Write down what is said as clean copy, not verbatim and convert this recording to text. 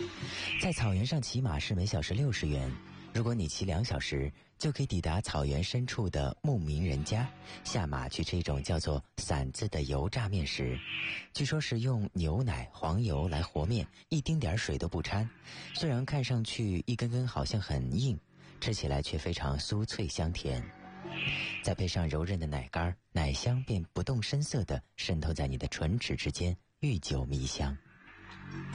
在草原上骑马是每小时60元，如果你骑2小时，就可以抵达草原深处的牧民人家，下马去吃一种叫做馓子的油炸面食。据说是用牛奶、黄油来和面，一丁点水都不掺。虽然看上去一根根好像很硬，吃起来却非常酥脆香甜。再配上柔韧的奶干，奶香便不动声色地渗透在你的唇齿之间，愈久弥香。